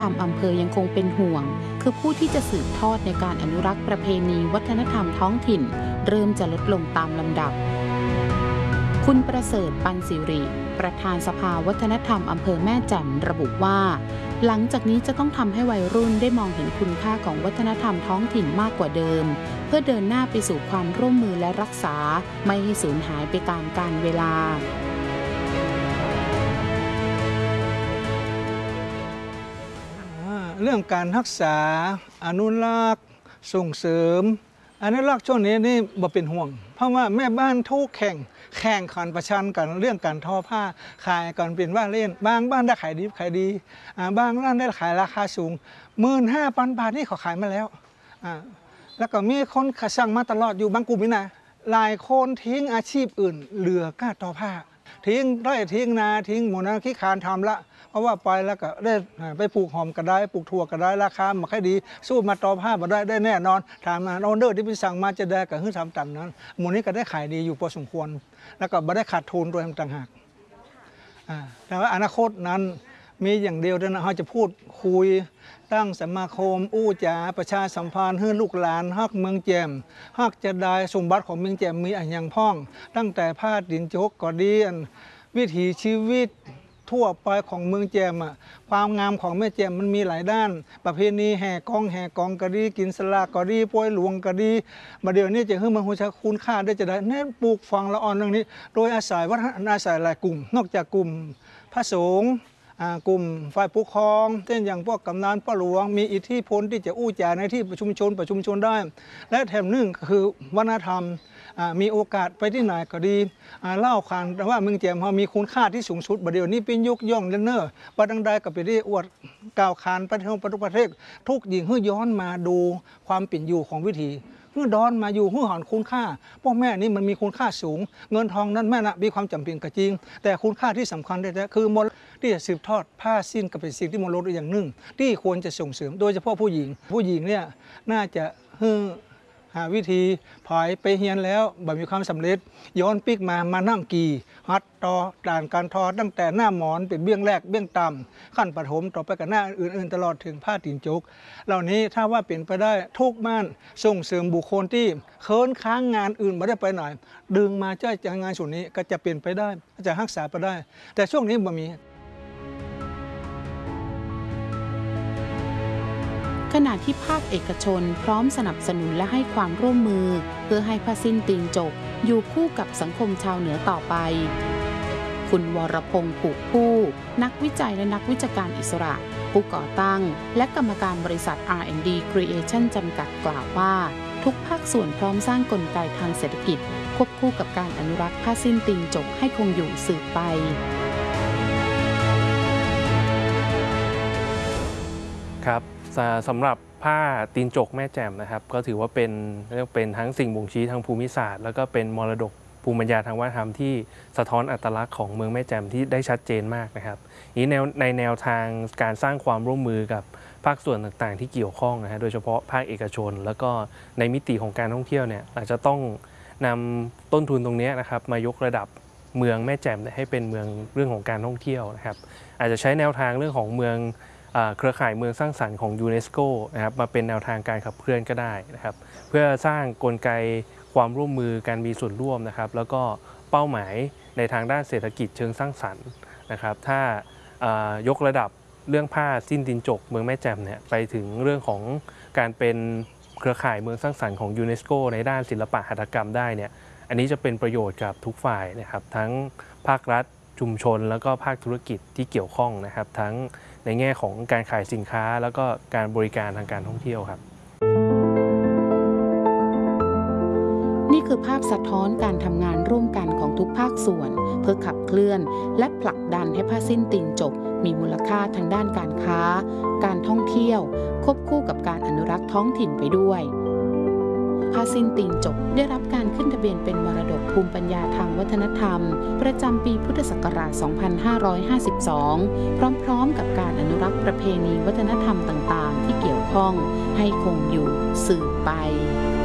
อำเภอยังคงเป็นห่วงคือผู้ที่จะสืบทอดในการอนุรักษ์ประเพณีวัฒนธรรมท้องถิ่นเริ่มจะลดลงตามลำดับคุณประเสริฐปันสิริประธานสภาวัฒนธรรมอำเภอแม่แจ่มระบุว่าหลังจากนี้จะต้องทำให้วัยรุ่นได้มองเห็นคุณค่าของวัฒนธรรมท้องถิ่นมากกว่าเดิมเพื่อเดินหน้าไปสู่ความร่วมมือและรักษาไม่ให้สูญหายไปตามกาลเวลาเรื่องการรักษาอนุรักษ์ส่งเสริมอนุรักษ์ช่วงนี้นี่บ่เป็นห่วงเพราะว่าแม่บ้านทุกแข่งขันประชันกันเรื่องการทอผ้าขายกันเป็นว่าเล่นบางบ้านได้ขายดีบางร้านได้ขายราคาสูง 15,000 บาทนี่เขาขายมาแล้วแล้วก็มีคนสั่งมาตลอดอยู่บางกลุ่มนี่นะหลายคนทิ้งอาชีพอื่นเหลือก้าทอผ้าทิ้งไร่ทิ้งนาทิ้งหมดนะขี้คานทำละเพราะว่าไปแล้วก็ได้ไปปลูกหอมก็ได้ปลูกถั่วก็ได้ราคาไม่ค่อยดีสู้มาต่อผ้ามาได้แน่นอนถามออเดอร์ที่เป็นสั่งมาจะได้กับหื้อทำต่ำนั้นหมู่นี้ก็ได้ขายดีอยู่พอสมควรแล้วก็ไม่ได้ขาดทุนโดยต่างหากแต่ว่าอนาคตนั้นมีอย่างเดียวนะเราจะพูดคุยตั้งสมาคมอู้จ๋าประชาสัมพันธ์ให้ลูกหลานฮักเมืองแจ่มฮักจะได้สมบัติของเมืองแจ่มมีอย่างพ่องตั้งแต่ผ้าดินจกก็ดีวิถีชีวิตทั่วไปของเมืองแจ่มความงามของแม่แจ่มมันมีหลายด้านประเพณีแห่กองกะดีกินสลากกะดีป่วยหลวงกะดีมาเดี๋ยวนี้จะให้มันหัวใจคุณค่าได้จะได้เน้นปลูกฝังละอ่อนเรื่องนี้โดยอาศัยวัฒนธรรมอาศัยหลายกลุ่มนอกจากกลุ่มพระสงฆ์กลุ่มฝ่ายปกครองเช่นอย่างพวกกำนันป้าหลวงมีอิทธิพลที่จะอู้จ่าในที่ประชุมชนได้และแถมหนึ่งคือวัฒนธรรมมีโอกาสไปที่ไหนก็ดีเล่าขานว่าเมืองแจ่มเรามีคุณค่าที่สูงสุดบัดเดี๋ยวนี้เป็นยกย่องเนอประดังใดกับไปได้อวดกล่าวขานประเทศประเทศทุกหญิงให้ย้อนมาดูความเป็นอยู่ของวิถีเมื่อดอนมาอยู่หันคุณค่าพ่อแม่นี่มันมีคุณค่าสูงเงินทองนั้นแม่นะมีความจำเป็นก็จริงแต่คุณค่าที่สำคัญได้คือมรดกที่จะสืบทอดผ้าสิ้นก็เป็นสิ่งที่มรดกอย่างหนึ่งที่ควรจะส่งเสริมโดยเฉพาะผู้หญิงเนี่ยน่าจะหาวิธีผายไปเฮียนแล้วแบบมีความสำเร็จย้อนปิกมานั่งกีฮัดต่อด่านการทอตั้งแต่หน้าหมอนเป็นเบี้ยงแรกเบี้ยงต่ำขั้นปฐมต่อไปกับหน้าอื่นๆตลอดถึงผ้าตีนจกเหล่านี้ถ้าว่าเป็นไปได้ทุกบ้านส่งเสริมบุคคลที่เคินค้างงานอื่นมาได้ไปหน่อยดึงมาเจ้างานส่วนนี้ก็จะเปลี่ยนไปได้จะรักษาไปได้แต่ช่วงนี้บ่มีขณะที่ภาคเอกชนพร้อมสนับสนุนและให้ความร่วมมือเพื่อให้ผ้าสิ้นตีนจกอยู่คู่กับสังคมชาวเหนือต่อไปคุณวรพงษ์ผูกผู้นักวิจัยและนักวิชาการอิสระผู้ก่อตั้งและกรรมการบริษัท R&D Creation จำกัดกล่าวว่าทุกภาคส่วนพร้อมสร้างกลไกทางเศรษฐกิจควบคู่กับการอนุรักษ์ผ้าสิ้นตีนจกให้คงอยู่สืบไปครับสำหรับผ้าตีนจกแม่แจ่มนะครับก็ถือว่าเป็นทั้งสิ่งบ่งชี้ทางภูมิศาสตร์แล้วก็เป็นมรดกภูมิปัญญาทางวัฒนธรรมที่สะท้อนอัตลักษณ์ของเมืองแม่แจ่มที่ได้ชัดเจนมากนะครับนี้ในแนวทางการสร้างความร่วมมือกับภาคส่วนต่างๆที่เกี่ยวข้องนะฮะโดยเฉพาะภาคเอกชนแล้วก็ในมิติของการท่องเที่ยวเนี่ยอาจจะต้องนำต้นทุนตรงนี้นะครับมายกระดับเมืองแม่แจ่มให้เป็นเมืองเรื่องของการท่องเที่ยวนะครับอาจจะใช้แนวทางเรื่องของเมืองเครือข่ายเมืองสร้างสรรค์ของยูเนสโกนะครับมาเป็นแนวทางการขับเคลื่อนก็ได้นะครับเพื่อสร้างกลไกความร่วมมือการมีส่วนร่วมนะครับแล้วก็เป้าหมายในทางด้านเศรษฐกิจเชิงสร้างสรรค์นะครับถ้ายกระดับเรื่องผ้าสิ้นตีนจกเมืองแม่แจ่มเนี่ยไปถึงเรื่องของการเป็นเครือข่ายเมืองสร้างสรรค์ของยูเนสโกในด้านศิลปะหัตถกรรมได้เนี่ยอันนี้จะเป็นประโยชน์กับทุกฝ่ายนะครับทั้งภาครัฐชุมชนแล้วก็ภาคธุรกิจที่เกี่ยวข้องนะครับทั้งในแง่ของการขายสินค้าแล้วก็การบริการทางการท่องเที่ยวครับนี่คือภาพสะท้อนการทำงานร่วมกันของทุกภาคส่วนเพื่อขับเคลื่อนและผลักดันให้ผ้าสิ้นตีนจกมีมูลค่าทางด้านการค้าการท่องเที่ยวควบคู่กับการอนุรักษ์ท้องถิ่นไปด้วยผ้าสิ้นตีนจกได้รับการขึ้นทะเบียนเป็นมรดกภูมิปัญญาทางวัฒนธรรมประจำปีพุทธศักราช 2552 พร้อมๆกับการอนุรักษ์ประเพณีวัฒนธรรมต่างๆที่เกี่ยวข้องให้คงอยู่สืบไป